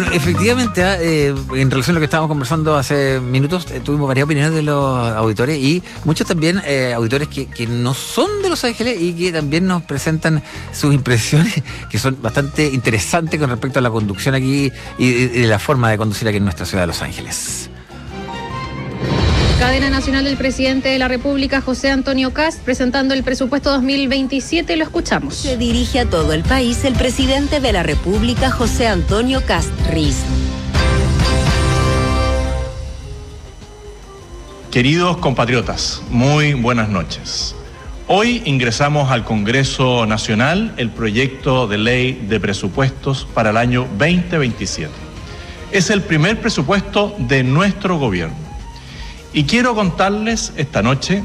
Efectivamente, en relación a lo que estábamos conversando hace minutos, tuvimos varias opiniones de los auditores y muchos también auditores que no son de Los Ángeles y que también nos presentan sus impresiones, que son bastante interesantes con respecto a la conducción aquí y de la forma de conducir aquí en nuestra ciudad de Los Ángeles. Cadena nacional del presidente de la República, José Antonio Kast, presentando el presupuesto 2027. Lo escuchamos. Se dirige a todo el país el presidente de la República, José Antonio Kast Riz. Queridos compatriotas, muy buenas noches. Hoy ingresamos al Congreso Nacional el proyecto de ley de presupuestos para el año 2027. Es el primer presupuesto de nuestro gobierno. Y quiero contarles esta noche